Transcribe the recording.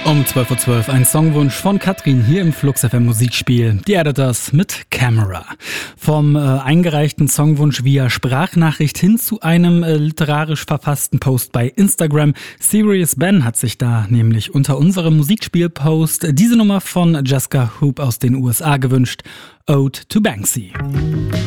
Um 12.12 Uhr ein Songwunsch von Katrin hier im Flux FM Musikspiel. Die Editors mit Camera. Vom eingereichten Songwunsch via Sprachnachricht hin zu einem literarisch verfassten Post bei Instagram. Serious Ben hat sich da nämlich unter unserem Musikspiel-Post diese Nummer von Jessica Hoop aus den USA gewünscht. Ode to Banksy.